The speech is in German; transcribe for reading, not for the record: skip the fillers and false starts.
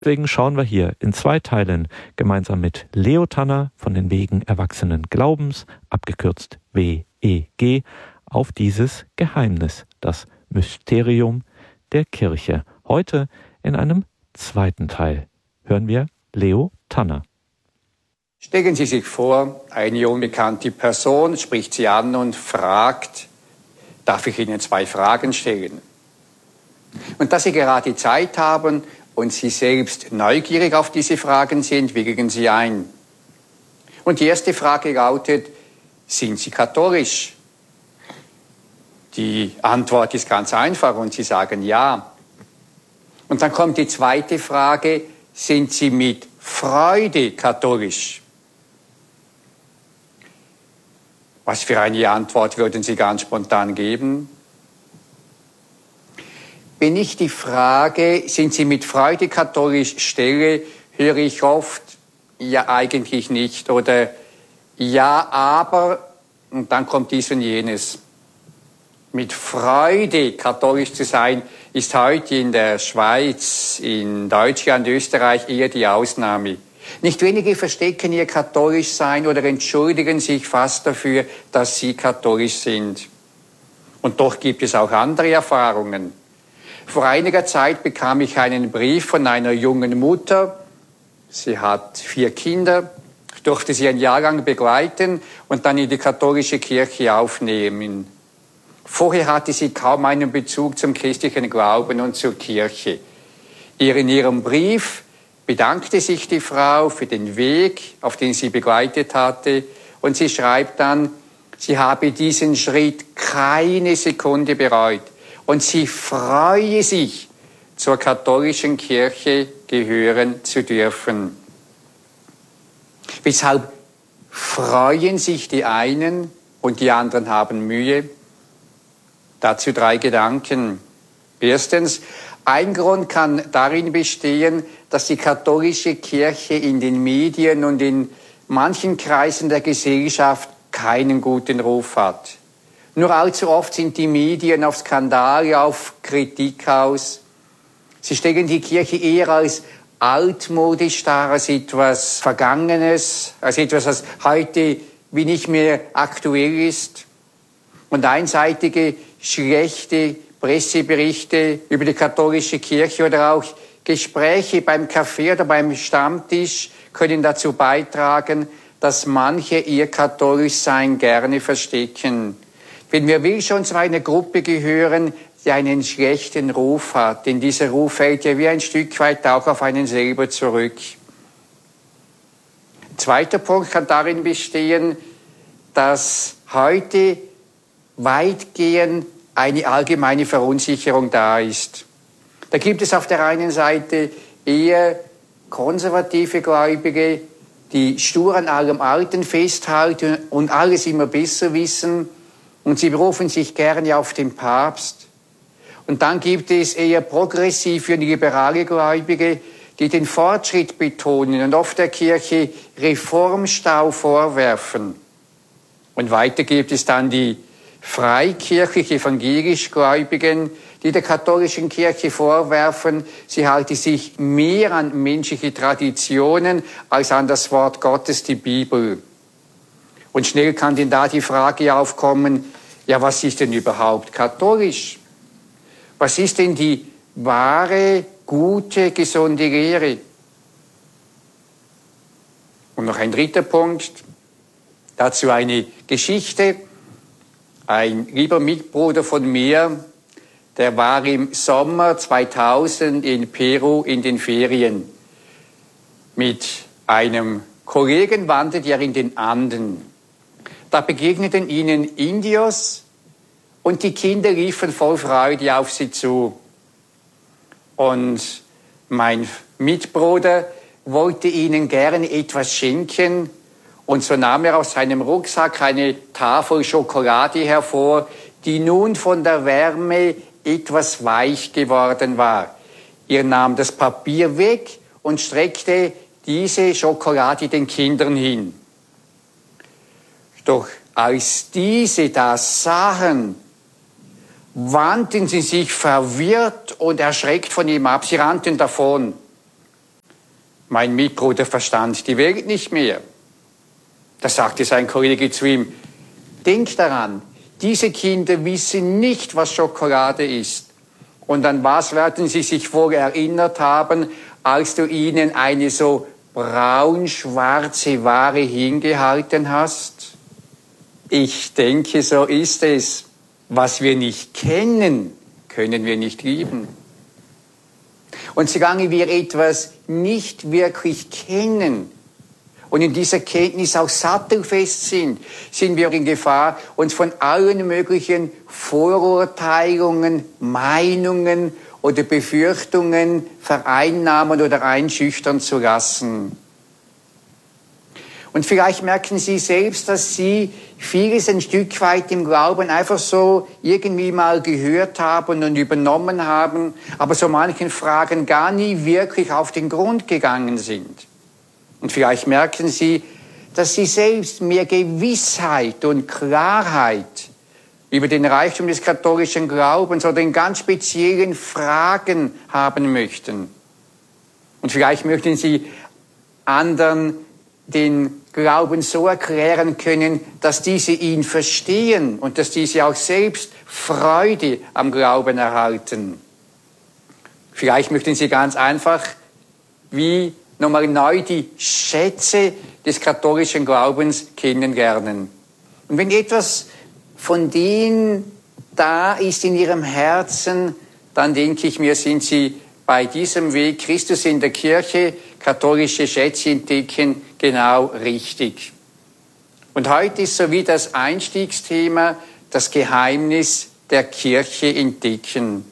Deswegen schauen wir hier in 2 Teilen gemeinsam mit Leo Tanner von den Wegen Erwachsenen Glaubens, abgekürzt WEG, auf dieses Geheimnis, das Mysterium der Kirche. Heute in einem 2. Teil hören wir Leo Tanner. Stellen Sie sich vor, eine unbekannte Person spricht Sie an und fragt, darf ich Ihnen 2 Fragen stellen? Und da Sie gerade Zeit haben und Sie selbst neugierig auf diese Fragen sind, willigen Sie ein. Und die erste Frage lautet, sind Sie katholisch? Die Antwort ist ganz einfach und Sie sagen ja. Und dann kommt die zweite Frage, sind Sie mit Freude katholisch? Was für eine Antwort würden Sie ganz spontan geben? Wenn ich die Frage, sind Sie mit Freude katholisch, stelle, höre ich oft, ja eigentlich nicht oder ja, aber, und dann kommt dies und jenes. Mit Freude katholisch zu sein, ist heute in der Schweiz, in Deutschland, Österreich eher die Ausnahme. Nicht wenige verstecken ihr Katholischsein oder entschuldigen sich fast dafür, dass sie katholisch sind. Und doch gibt es auch andere Erfahrungen. Vor einiger Zeit bekam ich einen Brief von einer jungen Mutter. Sie hat 4 Kinder. Ich durfte sie ein Jahr lang begleiten und dann in die katholische Kirche aufnehmen. Vorher hatte sie kaum einen Bezug zum christlichen Glauben und zur Kirche. In ihrem Brief bedankte sich die Frau für den Weg, auf den sie begleitet hatte, und sie schreibt dann, sie habe diesen Schritt keine Sekunde bereut und sie freue sich, zur katholischen Kirche gehören zu dürfen. Weshalb freuen sich die einen und die anderen haben Mühe? Dazu 3 Gedanken. Erstens, ein Grund kann darin bestehen, dass die katholische Kirche in den Medien und in manchen Kreisen der Gesellschaft keinen guten Ruf hat. Nur allzu oft sind die Medien auf Skandale, auf Kritik aus. Sie stellen die Kirche eher als altmodisch dar, als etwas Vergangenes, als etwas, das heute wie nicht mehr aktuell ist. Und einseitige, schlechte Presseberichte über die katholische Kirche oder auch Gespräche beim Kaffee oder beim Stammtisch können dazu beitragen, dass manche ihr Katholischsein gerne verstecken. Wenn wir will schon zu einer Gruppe gehören, die einen schlechten Ruf hat, denn dieser Ruf fällt ja wie ein Stück weit auch auf einen selber zurück. Ein zweiter Punkt kann darin bestehen, dass heute weitgehend eine allgemeine Verunsicherung da ist. Da gibt es auf der einen Seite eher konservative Gläubige, die stur an allem Alten festhalten und alles immer besser wissen, und sie berufen sich gerne auf den Papst. Und dann gibt es eher progressive und liberale Gläubige, die den Fortschritt betonen und oft der Kirche Reformstau vorwerfen. Und weiter gibt es dann die freikirchlich evangelisch Gläubigen, die der katholischen Kirche vorwerfen, sie halte sich mehr an menschliche Traditionen als an das Wort Gottes, die Bibel. Und schnell kann denn da die Frage aufkommen, ja, was ist denn überhaupt katholisch? Was ist denn die wahre, gute, gesunde Lehre? Und noch ein dritter Punkt, dazu eine Geschichte. Ein lieber Mitbruder von mir, der war im Sommer 2000 in Peru in den Ferien. Mit einem Kollegen wanderte er in den Anden. Da begegneten ihnen Indios und die Kinder liefen voll Freude auf sie zu. Und mein Mitbruder wollte ihnen gerne etwas schenken, und so nahm er aus seinem Rucksack eine Tafel Schokolade hervor, die nun von der Wärme etwas weich geworden war. Er nahm das Papier weg und streckte diese Schokolade den Kindern hin. Doch als diese das sahen, wandten sie sich verwirrt und erschreckt von ihm ab. Sie rannten davon. mein Mitbruder verstand die Welt nicht mehr. Da sagte sein Kollege zu ihm, denk daran, diese Kinder wissen nicht, was Schokolade ist. Und an was werden sie sich wohl erinnert haben, als du ihnen eine so braun-schwarze Ware hingehalten hast? Ich denke, so ist es. Was wir nicht kennen, können wir nicht lieben. Und solange wir etwas nicht wirklich kennen und in dieser Kenntnis auch sattelfest sind, sind wir in Gefahr, uns von allen möglichen Vorurteilungen, Meinungen oder Befürchtungen vereinnahmen oder einschüchtern zu lassen. Und vielleicht merken Sie selbst, dass Sie vieles ein Stück weit im Glauben einfach so irgendwie mal gehört haben und übernommen haben, aber so manchen Fragen gar nie wirklich auf den Grund gegangen sind. Und vielleicht merken Sie, dass Sie selbst mehr Gewissheit und Klarheit über den Reichtum des katholischen Glaubens oder in ganz speziellen Fragen haben möchten. Und vielleicht möchten Sie anderen den Glauben so erklären können, dass diese ihn verstehen und dass diese auch selbst Freude am Glauben erhalten. Vielleicht möchten Sie ganz einfach wie nochmal neu die Schätze des katholischen Glaubens kennenlernen. Und wenn etwas von denen da ist in Ihrem Herzen, dann denke ich mir, sind Sie bei diesem Weg Christus in der Kirche, katholische Schätze entdecken, genau richtig. Und heute ist so wie das Einstiegsthema das Geheimnis der Kirche entdecken.